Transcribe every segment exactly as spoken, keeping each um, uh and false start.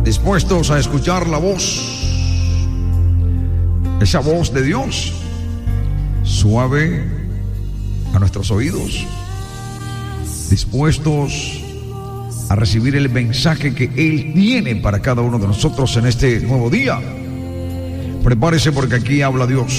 dispuestos a escuchar la voz, esa voz de Dios, suave a nuestros oídos, dispuestos a recibir el mensaje que Él tiene para cada uno de nosotros en este nuevo día. Prepárese, porque aquí habla Dios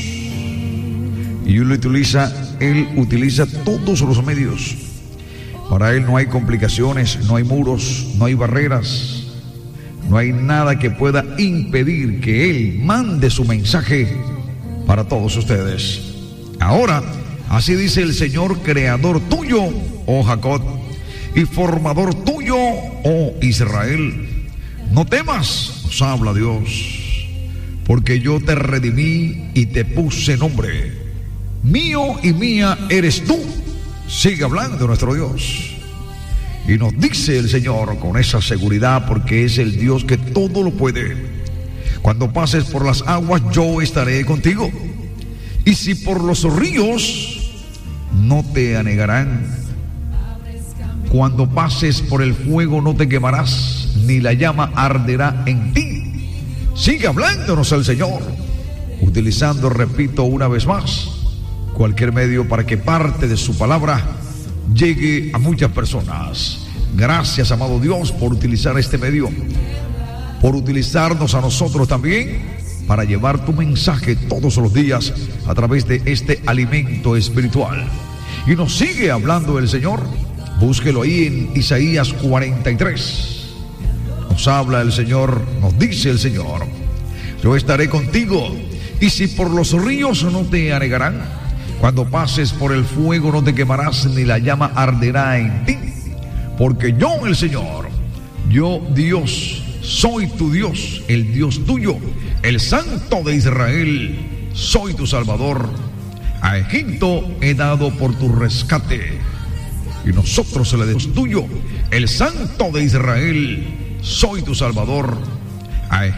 y Él utiliza, Él utiliza todos los medios. Para Él no hay complicaciones, no hay muros, no hay barreras, no hay nada que pueda impedir que Él mande su mensaje para todos ustedes. Ahora, así dice el Señor, creador tuyo, oh Jacob, y formador tuyo, oh Israel. No temas, nos habla Dios, porque yo te redimí y te puse nombre. Mío y mía eres tú. Sigue hablando nuestro Dios. Y nos dice el Señor con esa seguridad, porque es el Dios que todo lo puede. Cuando pases por las aguas, yo estaré contigo. Y si por los ríos, no te anegarán. Cuando pases por el fuego, no te quemarás, ni la llama arderá en ti. Sigue hablándonos el Señor, utilizando, repito una vez más, cualquier medio para que parte de su palabra llegue a muchas personas. Gracias, amado Dios, por utilizar este medio, por utilizarnos a nosotros también para llevar tu mensaje todos los días a través de este alimento espiritual. Y nos sigue hablando el Señor. Búsquelo ahí en Isaías cuarenta y tres. Nos habla el Señor, nos dice el Señor: yo estaré contigo, y si por los ríos, no te anegarán. Cuando pases por el fuego, no te quemarás, ni la llama arderá en ti. Porque yo, el Señor, yo Dios, soy tu Dios, el Dios tuyo, el Santo de Israel, soy tu Salvador. A Egipto he dado por tu rescate, y nosotros se le damos tuyo, el Santo de Israel, soy tu Salvador. A